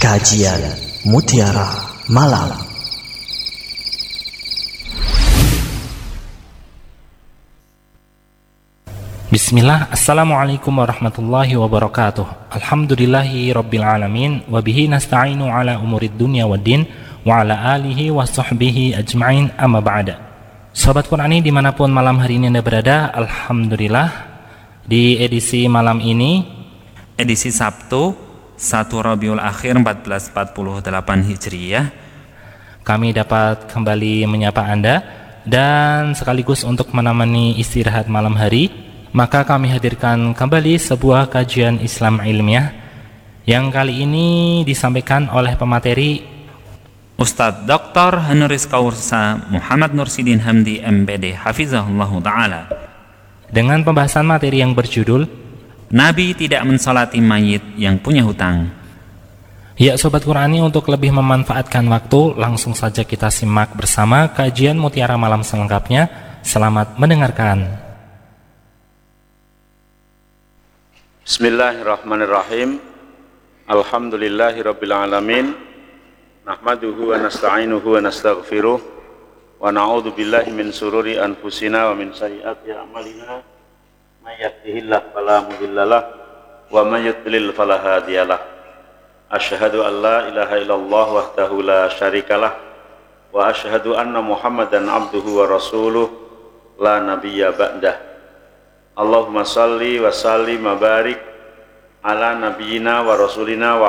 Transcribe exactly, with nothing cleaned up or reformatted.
Kajian Mutiara Malam. Bismillah, Assalamualaikum warahmatullahi wabarakatuh. Alhamdulillahi rabbil alamin, wabihi nasta'inu ala umurid dunya waddin, wa ala alihi wa sahbihi ajma'in, amma ba'da. Sobat Qur'ani dimanapun malam hari ini Anda berada, Alhamdulillah di edisi malam ini, edisi Sabtu satu Rabiul Akhir empat belas empat puluh delapan Hijriyah, kami dapat kembali menyapa Anda dan sekaligus untuk menemani istirahat malam hari, maka kami hadirkan kembali sebuah kajian Islam ilmiah yang kali ini disampaikan oleh pemateri Ustadz Doktor Honoris Causa Muhammad Nursidin Hamdi M Pd Hafizahullah Ta'ala, dengan pembahasan materi yang berjudul Nabi tidak mensolati mayit yang punya hutang. Ya Sobat Qur'ani, untuk lebih memanfaatkan waktu, langsung saja kita simak bersama kajian Mutiara Malam selengkapnya. Selamat mendengarkan. Bismillahirrahmanirrahim. Alhamdulillahirabbil alamin. Nahmaduhu wa nasta'inuhu wa nastaghfiruh wa na'udzu billahi min sururi anfusina wa min sayyiati a'malina. May yahdihillahu fala mudhillalah wa may yudlil fala hadiyalah. Asyhadu an la ilaha illallah wahdahu la syarikalah wa asyhadu anna Muhammadan abduhu wa rasuluh la nabiyya ba'dah. Allahumma salli wa sallim wa barik ala nabiyyina wa rasulina wa